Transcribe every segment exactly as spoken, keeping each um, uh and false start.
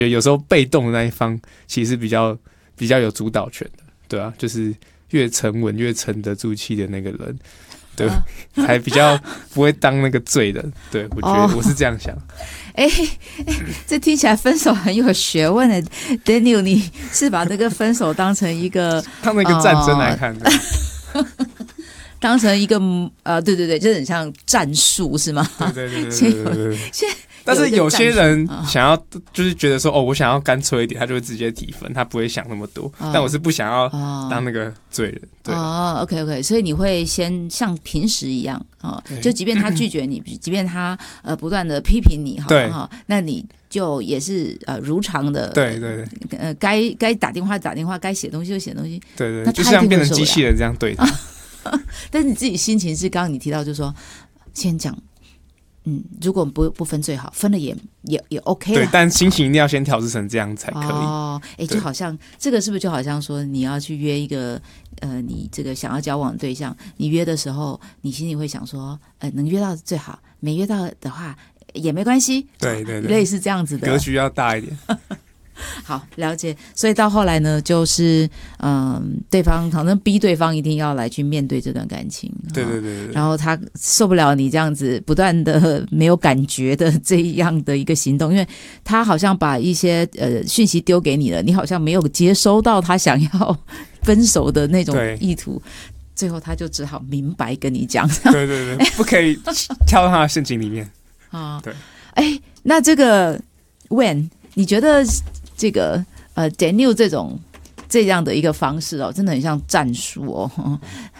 有时候被动的那一方其实比较比较有主导权的，对啊，就是越沉稳越沉得住气的那个人，对，啊、还比较不会当那个罪人。对，我觉得我是这样想。 哎、哦欸欸，这听起来分手很有学问的 ，Daniel， 你是把这个分手当成一个当成一个战争来看的。 哦当成一个呃，对对对，就是很像战术是吗？ 对对对对对对对。 现在但是有些人想要，就是觉得说，哦，我想要干脆一点，他就会直接提分，他不会想那么多。哦、但我是不想要当那个罪人。对哦 ，OK OK， 所以你会先像平时一样啊、哦，就即便他拒绝你，即便他呃不断的批评你，哈哈，那你就也是呃如常的， 对对对， 呃该该打电话打电话，该写东西就写东西， 对 对, 对，就像变成机器人这样对他。 但是你自己心情是刚刚你提到，就是说先讲，嗯，如果不不分最好，分了也也也 OK 对，但心情一定要先调制成这样才可以。 哦，哎，就好像这个是不是就好像说你要去约一个呃，你这个想要交往的对象，你约的时候，你心里会想说，呃，能约到最好，没约到的话也没关系。 对对对， 类似这样子的格局要大一点。 好，了解。所以到后来呢，就是嗯，对方好像逼对方一定要来去面对这段感情。 对对 对, 对。 然后他受不了你这样子不断的没有感觉的这样的一个行动，因为他好像把一些呃讯息丢给你了，你好像没有接收到他想要分手的那种意图。最后他就只好明白跟你讲。 对对对，不可以跳到他的陷阱里面。 啊， 对。 哎，那这个 When 你觉得？这个呃 ，Daniel 这种这样的一个方式哦，真的很像战术哦。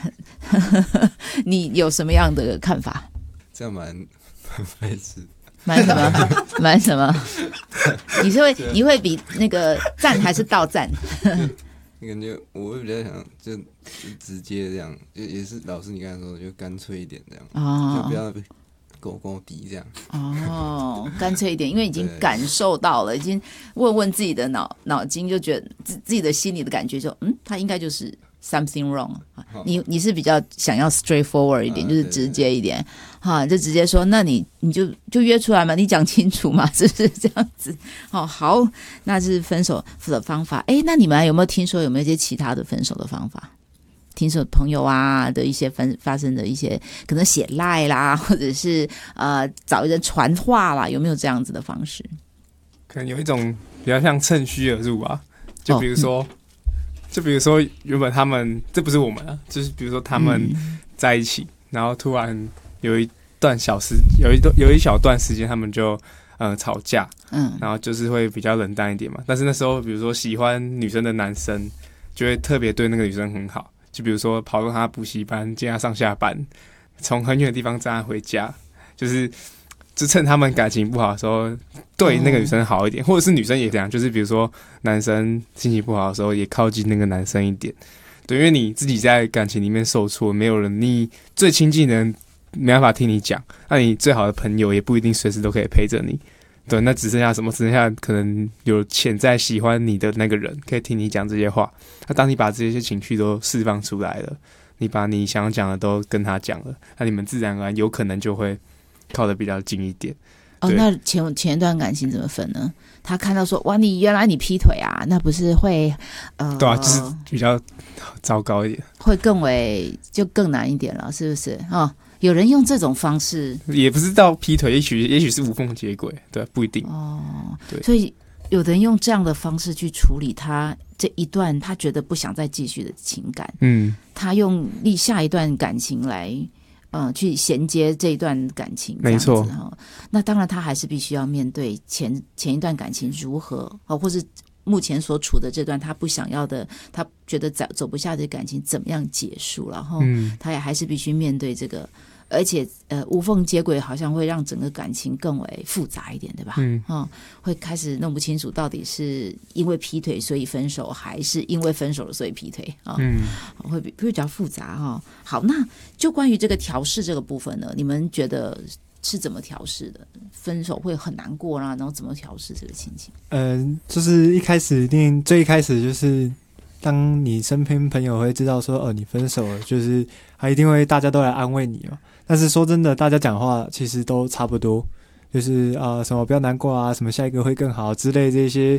你有什么样的看法？ 这样蛮蛮费事， 蛮什么？蛮什么？你是会你会比那个战还是到战？ 感觉我会比较想就就直接这样，就也是老师你刚才说的，就干脆一点这样，哦、就不要勾勾底这样。 哦，干脆一点，因为已经感受到了，已经问问自己的脑脑筋，就觉得自自己的心里的感觉就，嗯，他应该就是 something wrong。你你是比较想要 straightforward 一点，啊、就是直接一点，哈，就直接说，那你你就就约出来嘛，你讲清楚嘛，是不是这样子？哦，好，那是分手的方法。哎，那你们有没有听说有没有一些其他的分手的方法？听说朋友啊的一些分发生的一些可能写赖啦，或者是呃找人传话啦，有没有这样子的方式？ 可能有一种比较像趁虚而入啊，就比如说，哦嗯、就比如说原本他们这不是我们啊，就是比如说他们在一起，嗯、然后突然有一段小时，有一段有一小段时间他们就呃吵架，嗯，然后就是会比较冷淡一点嘛。但是那时候比如说喜欢女生的男生就会特别对那个女生很好。就比如说跑到他补习班接他上下班，从很远的地方载他回家，就是就趁他们感情不好的时候对那个女生好一点，或者是女生也这样，就是比如说男生心情不好的时候也靠近那个男生一点。对，因为你自己在感情里面受挫，没有人，你最亲近的人没办法听你讲，那你最好的朋友也不一定随时都可以陪着你。对，那只剩下什么？只剩下可能有潜在喜欢你的那个人可以听你讲这些话。那当你把这些情绪都释放出来了，你把你想讲的都跟他讲了，那你们自然而然有可能就会靠得比较近一点。 哦，那前前一段感情怎么分呢？他看到说哇，你原来你劈腿啊，那不是会呃， 对啊，就是比较糟糕一点， 会更为就更难一点了，是不是啊？哦，有人用这种方式， 也不是到劈腿，也许也许是无缝接轨，对，不一定哦。 对， 所以有人用这样的方式去处理他这一段他觉得不想再继续的情感，嗯，他用立下一段感情来，呃，去衔接这一段感情， 没错。 那当然，他还是必须要面对前前一段感情如何，哦，或是目前所处的这段他不想要的，他觉得走走不下的感情怎么样结束，然后他也还是必须面对这个。而且呃，无缝接轨好像会让整个感情更为复杂一点，对吧？嗯，哦，会开始弄不清楚到底是因为劈腿所以分手，还是因为分手了所以劈腿啊？哦，嗯，会比会比较复杂哈，哦。好，那就关于这个调试这个部分呢，你们觉得是怎么调试的？分手会很难过啦，然后怎么调试这个心情？ 嗯，就是一开始一定最一开始就是当你身边朋友会知道说哦你分手了，就是他一定会大家都来安慰你嘛。但是说真的，大家讲话其实都差不多，就是啊、呃、什么不要难过啊，什么下一个会更好之类这些